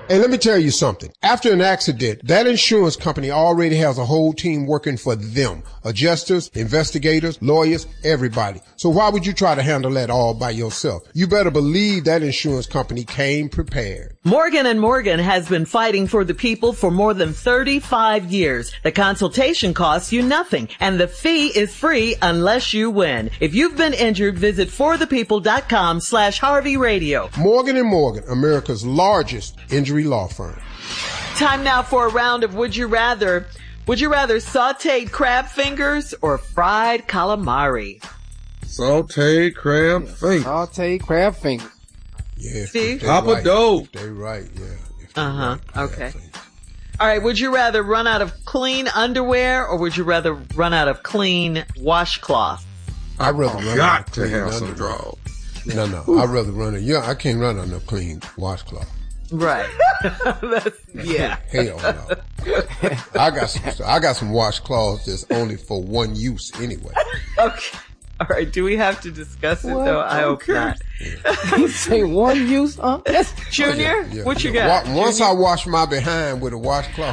Hey, let me tell you something. After an accident, that insurance company already has a whole team working for them. Adjusters, investigators, lawyers, everybody. So why would you try to handle that all by yourself? You better believe that insurance company came prepared. Morgan & Morgan has been fighting for the people for more than 35 years. The consultation costs you nothing, and the fee is free unless you win. If you've been injured, visit forthepeople.com/Harvey Radio. Morgan & Morgan, America's largest injury law firm. Time now for a round of Would You Rather. Would you rather sauteed crab fingers or fried calamari? Sauteed crab fingers. Sauteed crab fingers. Yeah. Steve? Papa Doe. They right, yeah. Uh-huh. Okay. All right. Would you rather run out of clean underwear or would you rather run out of clean washcloth? I'd rather run out of clean have some underwear. draws. No. I'd rather run it. Yeah, I can't run out of clean washcloth. Right. Yeah. Hell no. I got some washcloths that's only for one use anyway. Okay. All right. Do we have to discuss it though? I hope not. You say one use, huh? Junior, what you got? Once I wash my behind with a washcloth,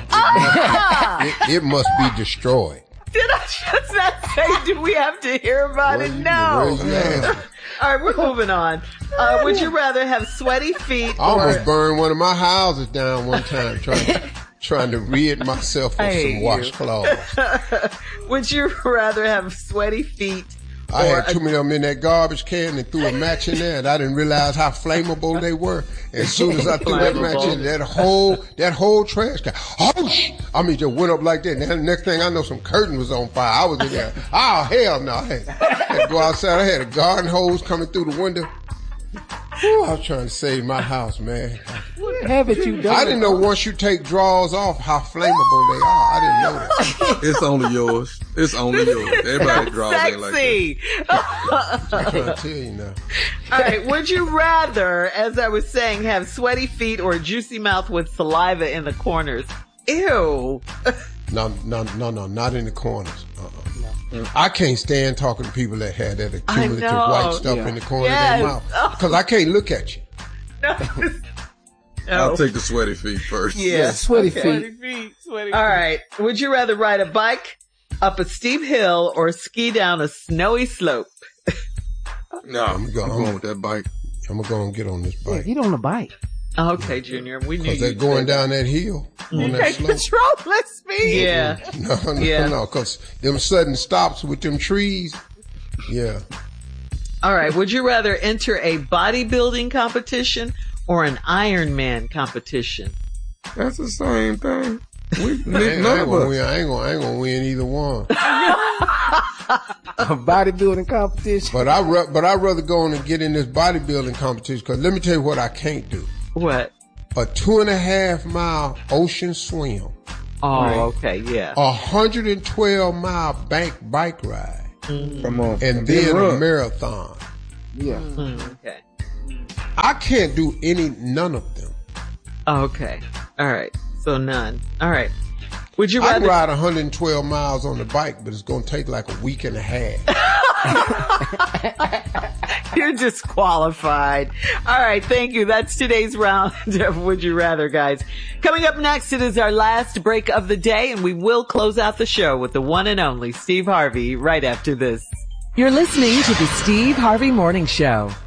it must be destroyed. Did I just not say, do we have to hear about it? No. All right, we're moving on. Would you rather have sweaty feet I almost burned one of my houses down one time trying to rid myself of some washcloths. Would you rather have sweaty feet? I had too many of them in that garbage can and threw a match in there, and I didn't realize how flammable they were. As soon as I threw that match in, that whole trash can, just went up like that. And then the next thing I know, some curtain was on fire. I was in there. Oh, hell no. I had to go outside. I had a garden hose coming through the window. Whew, I was trying to save my house, man. What haven't you done? I didn't know once you take drawers off how flammable they are. I didn't know that. It's only yours. Everybody draws ain't like that. I'm trying to tell you now. All right. Would you rather, as I was saying, have sweaty feet or a juicy mouth with saliva in the corners? Ew. No, not in the corners. I can't stand talking to people that had that accumulative white stuff in the corner of their mouth. Because I can't look at you. I'll take the sweaty feet first. Yeah, sweaty feet. All right. Would you rather ride a bike up a steep hill or ski down a snowy slope? No, I'm going with that bike. I'm going to go and get on this bike. Get on the bike. Okay, Junior. We knew because they're going down that hill. On that slope. Control speed. Yeah. No. Because them sudden stops with them trees. Yeah. All right. Would you rather enter a bodybuilding competition or an Ironman competition? That's the same thing. I ain't gonna win either one. A bodybuilding competition. But I'd rather go on and get in this bodybuilding competition because let me tell you what I can't do. What? A 2.5 mile ocean swim. Oh, right. Okay, yeah. 112 mile bike ride. Come on. And then a marathon. Yeah. Okay. I can't do none of them. Okay. All right. So none. All right. Would you rather? I'd ride 112 miles on the bike, but it's going to take like a week and a half. You're disqualified. All right. Thank you. That's today's round of Would You Rather, guys. Coming up next, it is our last break of the day, and we will close out the show with the one and only Steve Harvey right after this. You're listening to the Steve Harvey Morning Show.